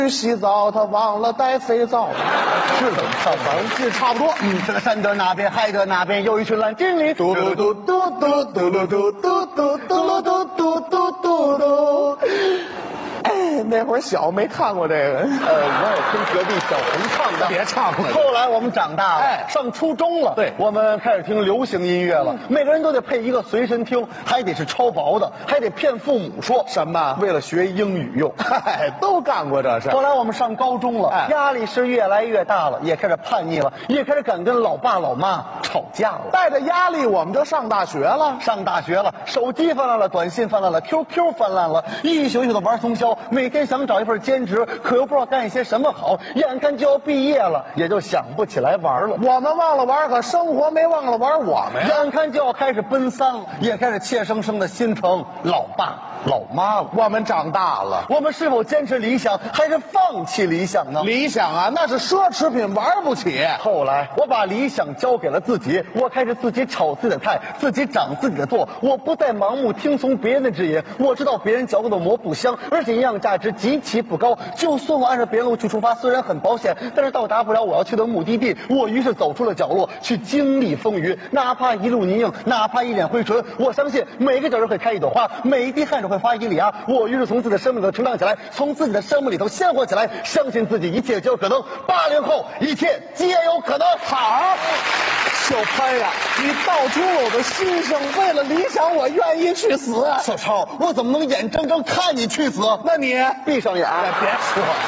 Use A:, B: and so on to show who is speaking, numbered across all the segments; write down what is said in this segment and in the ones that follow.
A: 洗澡，他忘了带肥皂，是的，反正记得差不多。
B: 这个山的那边，海的那边，有一群蓝精灵，嘟噜嘟嘟嘟嘟噜嘟嘟嘟嘟噜嘟嘟嘟嘟嘟。
A: 哎，那会儿小没看过这个，
B: 我也听隔壁小红唱的，
A: 别唱了。
B: 后来我们长大了，
A: 哎
B: 上初中了，
A: 对
B: 我们开始听流行音乐了。每个人都得配一个随身听，还得是超薄的，还得骗父母说
A: 什么
B: 为了学英语用。
A: 嗨，都干过这事。
B: 后来我们上高中了，
A: 哎
B: 压力是越来越大了，也开始叛逆了，也开始敢跟老爸老妈吵架了。
A: 带着压力，我们就上大学了。
B: 上大学了，手机泛滥了，短信泛滥了 ，QQ 泛滥了，一宿一宿的玩通宵，每天想找一份兼职，可又不知道干一些什么好，眼看就要毕业了，也就想不起来玩了。
A: 我们忘了玩，可生活没忘了玩我们呀。
B: 眼看就要开始奔三了，也开始怯生生的心疼老爸老妈了。
A: 我们长大了，
B: 我们是否坚持理想，还是放弃理想呢？
A: 理想啊，那是奢侈品，玩不起。
B: 后来我把理想交给了自己，我开始自己炒自己的菜，自己长自己的舵。我不再盲目听从别人的指引，我知道别人嚼过的馍不香，而且营养价值极其不高。就算我按照别人路去出发，虽然很保险，但是到达不了我要去的目的地。我于是走出了角落，去经历风雨，哪怕一路泥泞，哪怕一脸灰尘，我相信每个角落会开一朵花，每一滴汗水会发一粒芽。我于是从自己的生命里头成长起来，从自己的生命里头鲜活起来，相信自己一切皆有可能。80后一切皆有可能。
A: 好，小潘呀，你道出了我的心声。为了理想，我愿意去死。
B: 小超，我怎么能眼睁睁看你去死？
A: 那你
B: 闭上眼，
A: 别说了。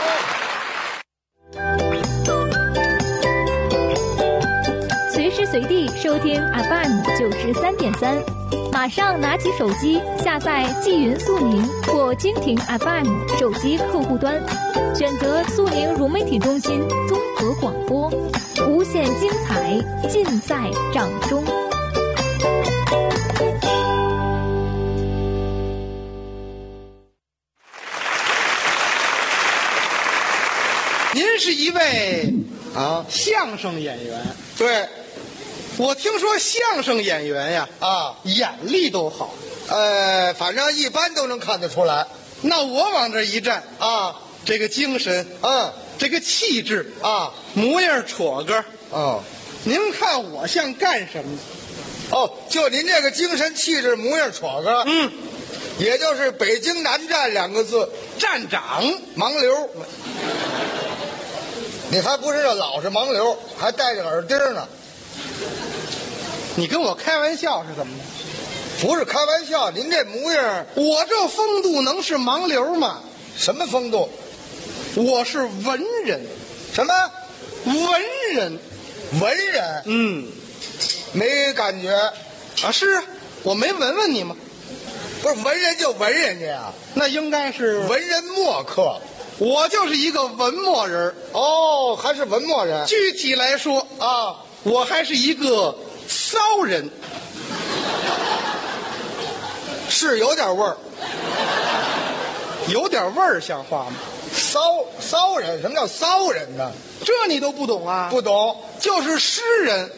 C: 随时随地收听 FM93.3，马上拿起手机下载纪云速宁或蜻蜓 FM 手机客户端，选择速宁融媒体中心综合广播，无限精彩尽在掌中。
D: 您是一位相声演员。
E: 对，
D: 我听说相声演员呀眼力都好。
E: 反正一般都能看得出来。
D: 那我往这一站
E: 啊，
D: 这个精神，这个气质
E: 啊，
D: 模样戳个，您看我像干什么？
E: 就您这个精神气质模样戳个，也就是北京南站2个字，
D: 站长
E: 盲流。你还不知道老是盲流，还戴着耳钉呢。
D: 你跟我开玩笑是怎么的？
E: 不是开玩笑，您这模样，
D: 我这风度能是盲流吗？
E: 什么风度？
D: 我是文人。
E: 什么
D: 文人？
E: 文人？没感觉
D: 啊？是啊，我没闻闻你吗？
E: 不是文人就文人家呀，
D: 那应该是
E: 文人墨客。
D: 我就是一个文墨人。
E: 还是文墨人。
D: 具体来说我还是一个骚人。
E: 是有点味儿。
D: 有点味儿像话吗？
E: 骚人？什么叫骚人呢？
D: 这你都不懂啊？
E: 不懂。
D: 就是诗人。